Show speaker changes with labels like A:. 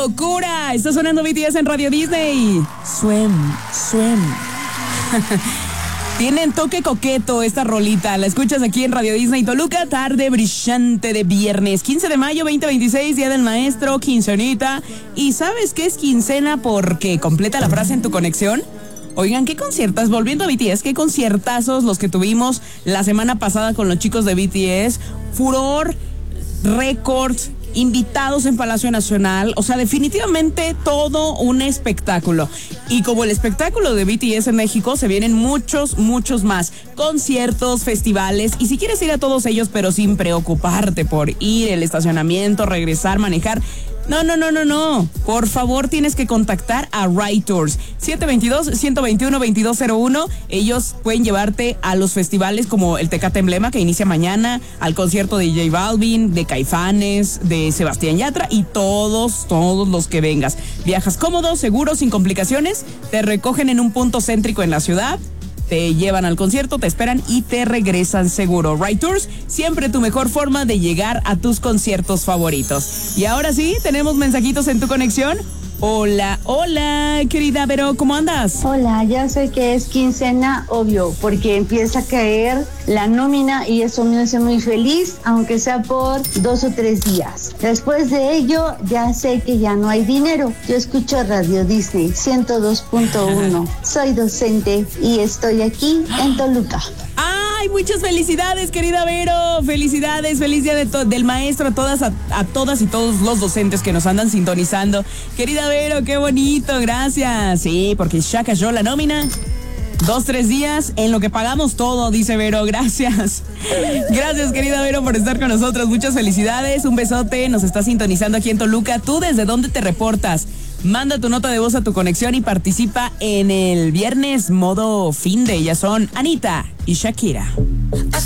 A: locura! Está sonando BTS en Radio Disney. Swim. Tienen toque coqueto esta rolita. La escuchas aquí en Radio Disney Toluca, tarde brillante de viernes 15 de mayo 2026, Día del Maestro, quincenita. ¿Y sabes qué es quincena? Porque completa la frase en tu conexión. Oigan, qué conciertas, volviendo a BTS, qué conciertazos los que tuvimos la semana pasada con los chicos de BTS. Furor, récords, invitados en Palacio Nacional, o sea, definitivamente todo un espectáculo. Y como el espectáculo de BTS en México, se vienen muchos más conciertos, festivales, y si quieres ir a todos ellos, pero sin preocuparte por ir, el estacionamiento, regresar, manejar, no. Por favor, tienes que contactar a Ride Tours. 722-121-2201. Ellos pueden llevarte a los festivales como el Tecate Emblema, que inicia mañana, al concierto de J Balvin, de Caifanes, de Sebastián Yatra y todos los que vengas. Viajas cómodo, seguro, sin complicaciones. Te recogen en un punto céntrico en la ciudad. Te llevan al concierto, te esperan y te regresan seguro. Ride Tours, siempre tu mejor forma de llegar a tus conciertos favoritos. Y ahora sí, tenemos mensajitos en tu conexión. Hola, querida Vero, ¿cómo andas?
B: Hola, ya sé que es quincena, obvio, porque empieza a caer la nómina y eso me hace muy feliz, aunque sea por 2 o 3 días. Después de ello, ya sé que ya no hay dinero. Yo escucho Radio Disney 102.1. Soy docente y estoy aquí en Toluca.
A: ¡Ay, muchas felicidades, querida Vero! ¡Felicidades! ¡Feliz día del maestro a todas y todos los docentes que nos andan sintonizando! Querida Vero, qué bonito, gracias. Sí, porque ya cayó la nómina. 2-3 días en lo que pagamos todo, dice Vero. Gracias. Gracias, querida Vero, por estar con nosotros. Muchas felicidades. Un besote. Nos está sintonizando aquí en Toluca. ¿Tú desde dónde te reportas? Manda tu nota de voz a tu conexión y participa en el viernes modo fin de. Ellas son Anita y Shakira.